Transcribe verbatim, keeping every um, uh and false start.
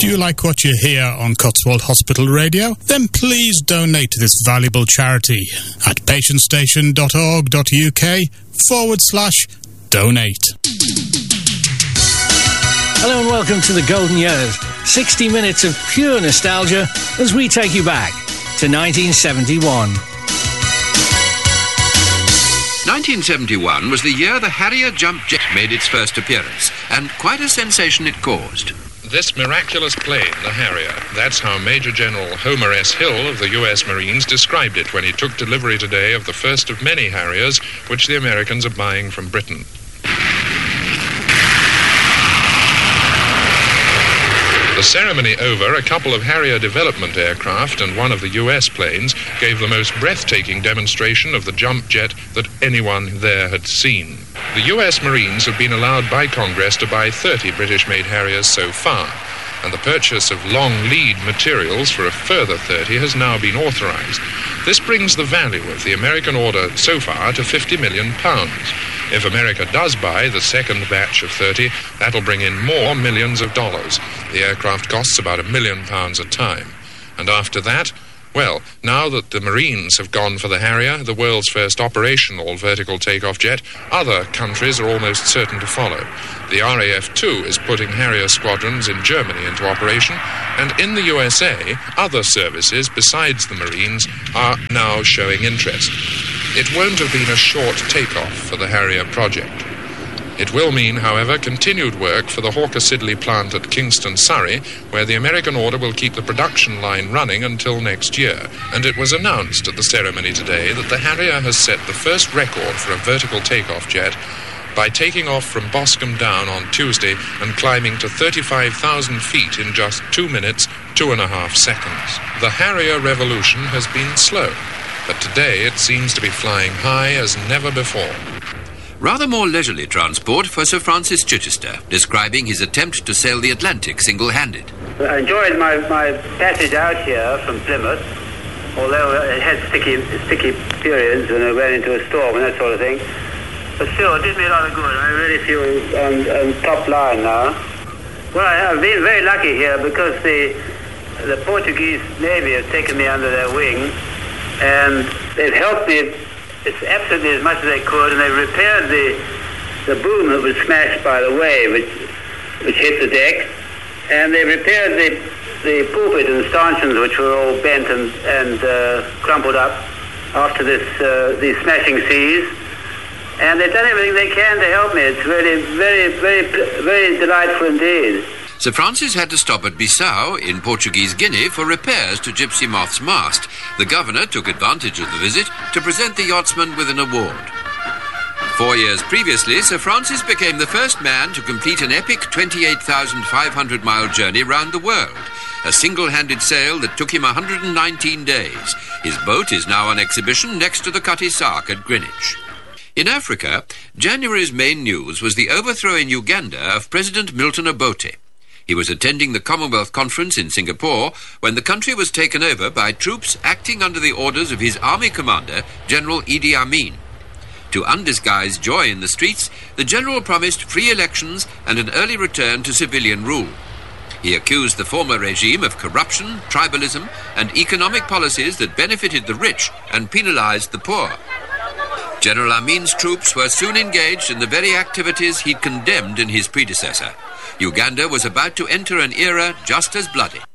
you like what you hear on Cotswold Hospital Radio? Then please donate to this valuable charity at patientstation.org.uk forward slash donate. Hello and welcome to the Golden Years. sixty minutes of pure nostalgia as we take you back to nineteen seventy-one. nineteen seventy-one was the year the Harrier jump jet made its first appearance, and quite a sensation it caused. This miraculous plane, the Harrier, that's how Major General Homer S. Hill of the U S Marines described it when he took delivery today of the first of many Harriers which the Americans are buying from Britain. The ceremony over, a couple of Harrier development aircraft and one of the U S planes gave the most breathtaking demonstration of the jump jet that anyone there had seen. The U S Marines have been allowed by Congress to buy thirty British-made Harriers so far, and the purchase of long lead materials for a further thirty has now been authorized. This brings the value of the American order so far to fifty million pounds. If America does buy the second batch of thirty, that'll bring in more millions of dollars. The aircraft costs about a million pounds a time. And after that, well, now that the Marines have gone for the Harrier, the world's first operational vertical takeoff jet, other countries are almost certain to follow. The R A F two is putting Harrier squadrons in Germany into operation, and in the U S A, other services besides the Marines are now showing interest. It won't have been a short takeoff for the Harrier project. It will mean, however, continued work for the Hawker Siddeley plant at Kingston, Surrey, where the American order will keep the production line running until next year. And it was announced at the ceremony today that the Harrier has set the first record for a vertical takeoff jet by taking off from Boscombe Down on Tuesday and climbing to thirty-five thousand feet in just two minutes, two and a half seconds. The Harrier revolution has been slow, but today it seems to be flying high as never before. Rather more leisurely transport for Sir Francis Chichester, describing his attempt to sail the Atlantic single-handed. I enjoyed my, my passage out here from Plymouth, although it had sticky, sticky periods when I went into a storm and that sort of thing. But still, it did me a lot of good. I really feel on, on top line now. Well, I have been very lucky here because the, the Portuguese Navy have taken me under their wing, and they've helped me it's absolutely as much as they could, and they repaired the the boom that was smashed by the wave, which which hit the deck, and they repaired the the pulpit and stanchions, which were all bent and and uh, crumpled up after this uh, these smashing seas, and they've done everything they can to help me. It's really very very very delightful indeed. Sir Francis had to stop at Bissau in Portuguese Guinea for repairs to Gypsy Moth's mast. The governor took advantage of the visit to present the yachtsman with an award. Four years previously, Sir Francis became the first man to complete an epic twenty-eight thousand five hundred mile journey round the world, a single-handed sail that took him one hundred nineteen days. His boat is now on exhibition next to the Cutty Sark at Greenwich. In Africa, January's main news was the overthrow in Uganda of President Milton Obote. He was attending the Commonwealth Conference in Singapore when the country was taken over by troops acting under the orders of his army commander, General Idi Amin. To undisguised joy in the streets, the general promised free elections and an early return to civilian rule. He accused the former regime of corruption, tribalism, and economic policies that benefited the rich and penalized the poor. General Amin's troops were soon engaged in the very activities he'd condemned in his predecessor. Uganda was about to enter an era just as bloody.